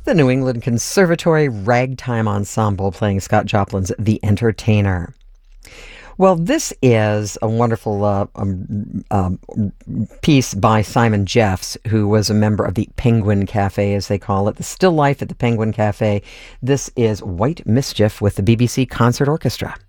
The New England Conservatory Ragtime Ensemble playing Scott Joplin's The Entertainer. Well, this is a wonderful piece by Simon Jeffs, who was a member of the Penguin Cafe, as they call it, the still life at the Penguin Cafe. This is White Mischief with the BBC Concert Orchestra.